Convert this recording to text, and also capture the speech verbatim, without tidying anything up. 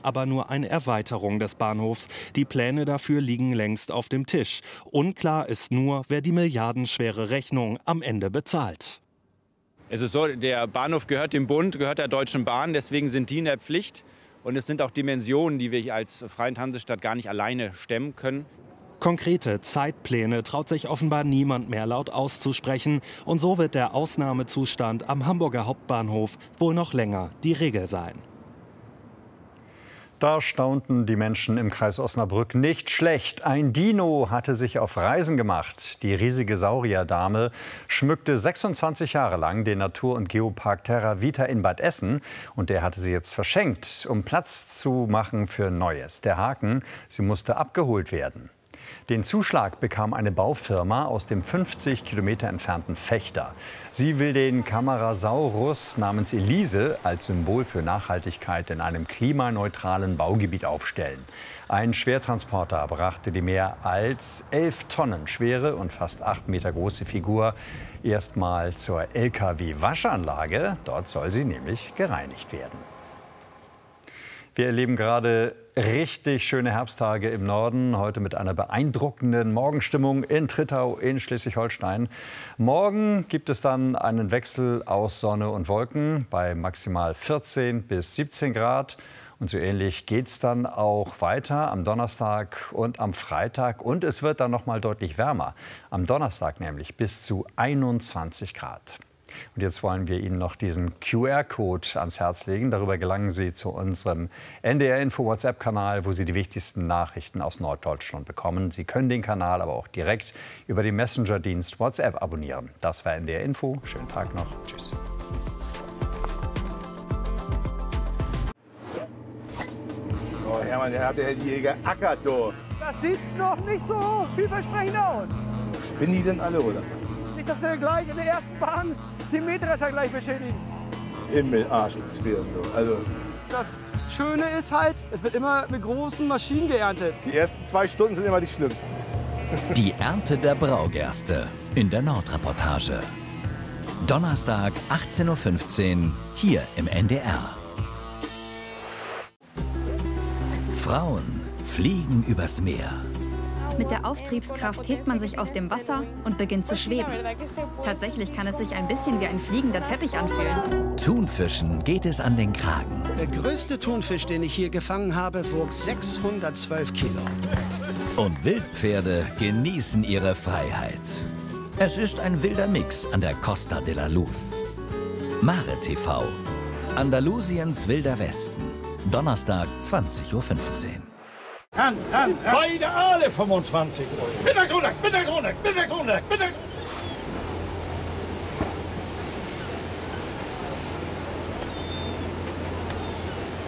aber nur eine Erweiterung des Bahnhofs. Die Pläne dafür liegen längst auf dem Tisch. Unklar ist nur, wer die milliardenschwere Rechnung am Ende bezahlt. Es ist so, der Bahnhof gehört dem Bund, gehört der Deutschen Bahn, deswegen sind die in der Pflicht. Und es sind auch Dimensionen, die wir als Freie Hansestadt gar nicht alleine stemmen können. Konkrete Zeitpläne traut sich offenbar niemand mehr laut auszusprechen. Und so wird der Ausnahmezustand am Hamburger Hauptbahnhof wohl noch länger die Regel sein. Da staunten die Menschen im Kreis Osnabrück nicht schlecht. Ein Dino hatte sich auf Reisen gemacht. Die riesige Saurierdame schmückte sechsundzwanzig Jahre lang den Natur- und Geopark Terra Vita in Bad Essen. Und der hatte sie jetzt verschenkt, um Platz zu machen für Neues. Der Haken, sie musste abgeholt werden. Den Zuschlag bekam eine Baufirma aus dem fünfzig Kilometer entfernten Vechta. Sie will den Camarasaurus namens Elise als Symbol für Nachhaltigkeit in einem klimaneutralen Baugebiet aufstellen. Ein Schwertransporter brachte die mehr als elf Tonnen schwere und fast acht Meter große Figur erstmal zur L K W-Waschanlage. Dort soll sie nämlich gereinigt werden. Wir erleben gerade richtig schöne Herbsttage im Norden, heute mit einer beeindruckenden Morgenstimmung in Trittau in Schleswig-Holstein. Morgen gibt es dann einen Wechsel aus Sonne und Wolken bei maximal vierzehn bis siebzehn Grad. Und so ähnlich geht es dann auch weiter am Donnerstag und am Freitag. Und es wird dann noch mal deutlich wärmer. Am Donnerstag nämlich bis zu einundzwanzig Grad. Und jetzt wollen wir Ihnen noch diesen Q R-Code ans Herz legen. Darüber gelangen Sie zu unserem N D R-Info-WhatsApp-Kanal, wo Sie die wichtigsten Nachrichten aus Norddeutschland bekommen. Sie können den Kanal aber auch direkt über den Messenger-Dienst WhatsApp abonnieren. Das war N D R-Info. Schönen Tag noch. Tschüss. Oh Hermann, der hat der Jäger ackert, du. Das sieht noch nicht so vielversprechend aus. Spinnen die denn alle, oder? Nicht, dass wir gleich in der ersten Bahn den Mähdrescher gleich beschädigen. Himmel, Arsch und Zwirn, du. Also, das Schöne ist halt, es wird immer mit großen Maschinen geerntet. die ersten zwei Stunden sind immer die schlimmsten. Die Ernte der Braugerste in der Nordreportage. Donnerstag, achtzehn Uhr fünfzehn, hier im N D R. Frauen fliegen übers Meer. Mit der Auftriebskraft hebt man sich aus dem Wasser und beginnt zu schweben. Tatsächlich kann es sich ein bisschen wie ein fliegender Teppich anfühlen. Thunfischen geht es an den Kragen. Der größte Thunfisch, den ich hier gefangen habe, wog sechshundertzwölf Kilo. Und Wildpferde genießen ihre Freiheit. Es ist ein wilder Mix an der Costa de la Luz. Mare T V. Andalusiens wilder Westen. Donnerstag, zwanzig Uhr fünfzehn. An, an, an. Beide alle fünfundzwanzig Euro. Mittags hundert, mittags hundert, mittags hundert, mittags